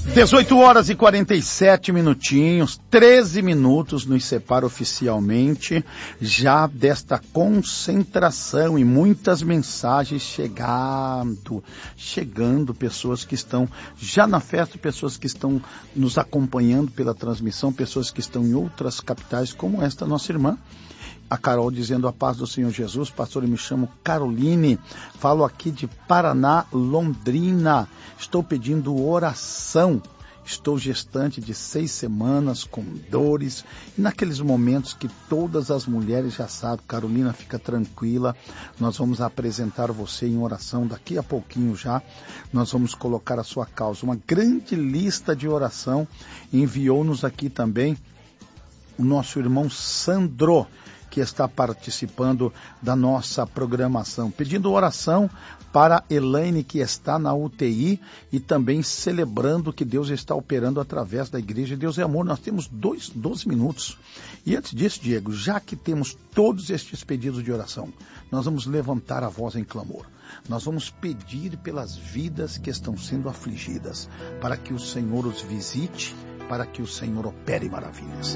18h47, 13 minutos nos separa oficialmente já desta concentração e muitas mensagens chegando, pessoas que estão já na festa, pessoas que estão nos acompanhando pela transmissão, pessoas que estão em outras capitais, como esta nossa irmã, a Carol, dizendo a paz do Senhor Jesus. Pastor, eu me chamo Caroline, falo aqui de Paraná, Londrina, estou pedindo oração. Estou gestante de 6 semanas, com dores, e naqueles momentos que todas as mulheres já sabem, Carolina, fica tranquila, nós vamos apresentar você em oração daqui a pouquinho já, nós vamos colocar a sua causa. Uma grande lista de oração enviou-nos aqui também o nosso irmão Sandro, que está participando da nossa programação, pedindo oração para Elaine, que está na UTI, e também celebrando que Deus está operando através da igreja. Deus é amor. Nós temos 12 minutos. E antes disso, Diego, já que temos todos estes pedidos de oração, nós vamos levantar a voz em clamor. Nós vamos pedir pelas vidas que estão sendo afligidas, para que o Senhor os visite, para que o Senhor opere maravilhas.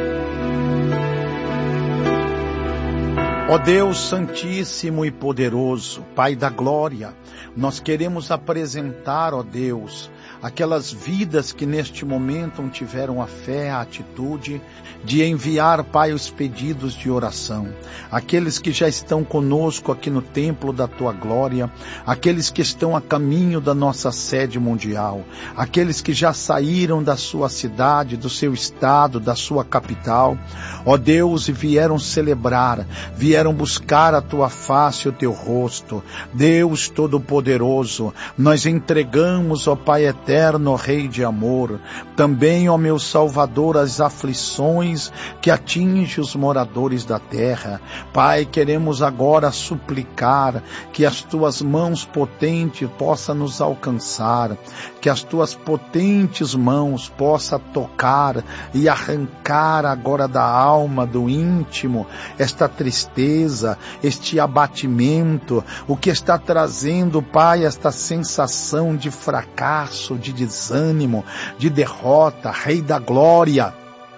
Ó Deus Santíssimo e Poderoso, Pai da Glória, nós queremos apresentar, ó Deus, aquelas vidas que neste momento tiveram a fé, a atitude de enviar, Pai, os pedidos de oração. Aqueles que já estão conosco aqui no templo da Tua glória, aqueles que estão a caminho da nossa sede mundial, aqueles que já saíram da sua cidade, do seu estado, da sua capital, ó Deus, e vieram celebrar, vieram buscar a Tua face, o Teu rosto. Deus Todo-Poderoso, nós entregamos, ó Pai eterno, Rei de amor, também, ó meu Salvador, as aflições que atingem os moradores da terra. Pai, queremos agora suplicar que as Tuas mãos potentes possam nos alcançar, que as Tuas potentes mãos possam tocar e arrancar agora da alma, do íntimo, esta tristeza, este abatimento, o que está trazendo, Pai, esta sensação de fracasso, de desânimo, de derrota. Rei da glória,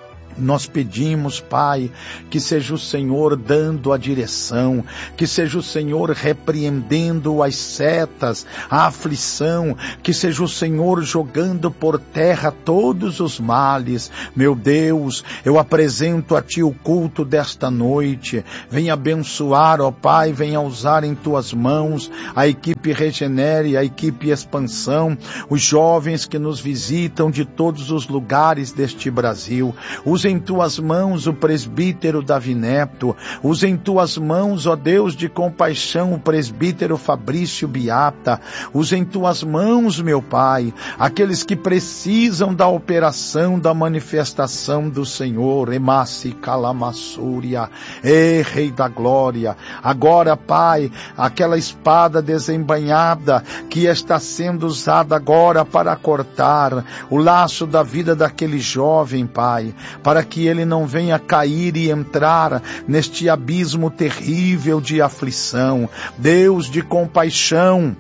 nós pedimos, Pai, que seja o Senhor dando a direção, que seja o Senhor repreendendo as setas, a aflição, que seja o Senhor jogando por terra todos os males. Meu Deus, eu apresento a Ti o culto desta noite. Venha abençoar, ó Pai, venha usar em Tuas mãos a equipe Regenere, a equipe Expansão, os jovens que nos visitam de todos os lugares deste Brasil. Usa em Tuas mãos o presbítero Davi Neto, usa em Tuas mãos, ó Deus de compaixão, o presbítero Fabrício Biata, usa em Tuas mãos, meu Pai, aqueles que precisam da operação, da manifestação do Senhor. Emassi Calamassúria, Rei da glória, agora, Pai, aquela espada desembainhada que está sendo usada agora para cortar o laço da vida daquele jovem, Pai, para que ele não venha cair e entrar neste abismo terrível de aflição. Deus de compaixão,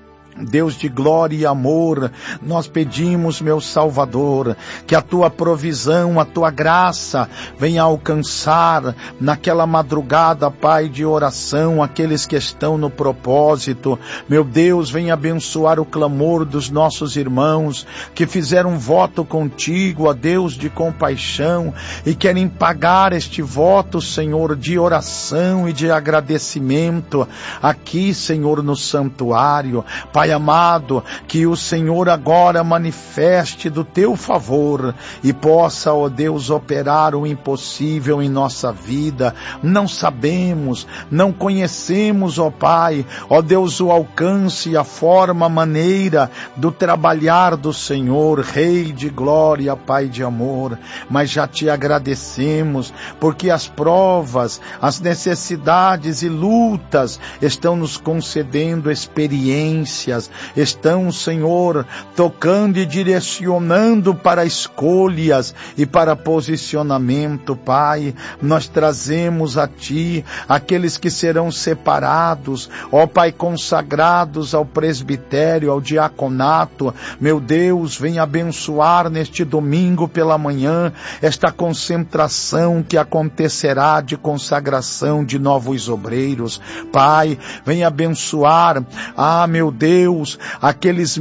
Deus de glória e amor, nós pedimos, meu Salvador, que a Tua provisão, a Tua graça venha alcançar naquela madrugada, Pai, de oração, aqueles que estão no propósito. Meu Deus, venha abençoar o clamor dos nossos irmãos que fizeram voto contigo, ó Deus de compaixão, e querem pagar este voto, Senhor, de oração e de agradecimento aqui, Senhor, no santuário. Pai amado, que o Senhor agora manifeste do Teu favor e possa, ó Deus, operar o impossível em nossa vida. Não sabemos, não conhecemos, ó Pai, ó Deus, o alcance, a forma, a maneira do trabalhar do Senhor, Rei de glória, Pai de amor, mas já Te agradecemos, porque as provas, as necessidades e lutas estão nos concedendo experiência, áreas, estão, Senhor, tocando e direcionando para escolhas e para posicionamento, Pai. Nós trazemos a Ti aqueles que serão separados, ó Pai, consagrados ao presbitério, ao diaconato. Meu Deus, vem abençoar neste domingo pela manhã esta concentração que acontecerá de consagração de novos obreiros. Pai, vem abençoar, meu Deus, aqueles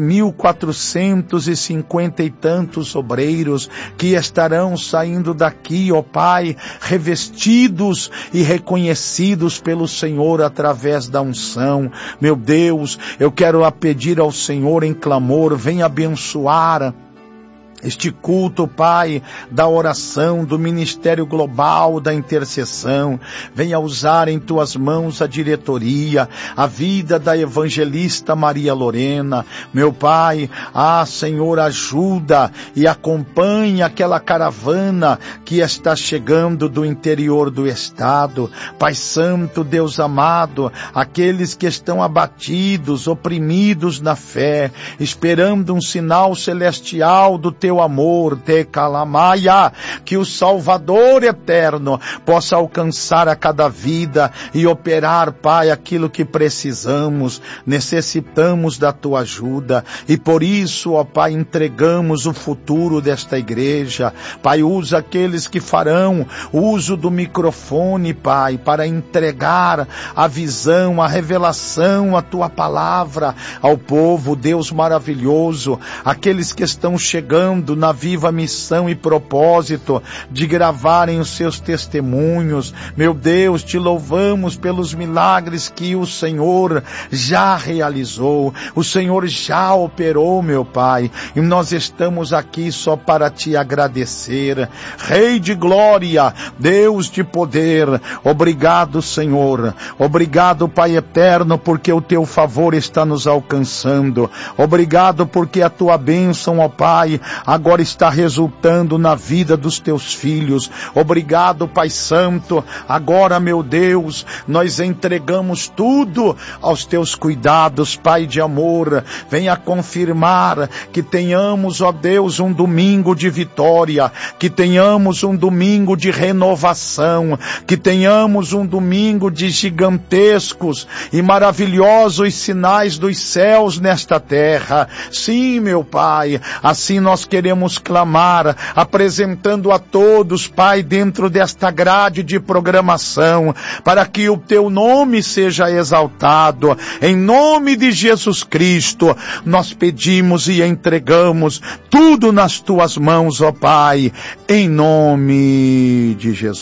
1.450 e tantos obreiros que estarão saindo daqui, ó Pai, revestidos e reconhecidos pelo Senhor através da unção. Meu Deus, eu quero pedir ao Senhor em clamor, vem abençoar este culto, Pai, da oração, do ministério global, da intercessão. Venha usar em Tuas mãos a diretoria, a vida da evangelista Maria Lorena. Meu Pai, Senhor, ajuda e acompanha aquela caravana que está chegando do interior do estado. Pai Santo, Deus amado, aqueles que estão abatidos, oprimidos na fé, esperando um sinal celestial do Teu amor, te calamaia, que o Salvador eterno possa alcançar a cada vida e operar, Pai, aquilo que precisamos. Necessitamos da Tua ajuda e por isso, ó Pai, entregamos o futuro desta igreja. Pai, usa aqueles que farão uso do microfone, Pai, para entregar a visão, a revelação, a Tua palavra ao povo. Deus maravilhoso, aqueles que estão chegando na viva missão e propósito de gravarem os seus testemunhos. Meu Deus, Te louvamos pelos milagres que o Senhor já realizou, o Senhor já operou, meu Pai, e nós estamos aqui só para Te agradecer. Rei de glória, Deus de poder, obrigado, Senhor, obrigado, Pai eterno, porque o Teu favor está nos alcançando. Obrigado porque a Tua bênção, ó Pai, agora está resultando na vida dos Teus filhos. Obrigado, Pai Santo. Agora, meu Deus, nós entregamos tudo aos Teus cuidados, Pai de amor. Venha confirmar que tenhamos, ó Deus, um domingo de vitória, que tenhamos um domingo de renovação, que tenhamos um domingo de gigantescos e maravilhosos sinais dos céus nesta terra. Sim, meu Pai, assim nós queremos clamar, apresentando a todos, Pai, dentro desta grade de programação, para que o Teu nome seja exaltado. Em nome de Jesus Cristo, nós pedimos e entregamos tudo nas Tuas mãos, ó Pai, em nome de Jesus.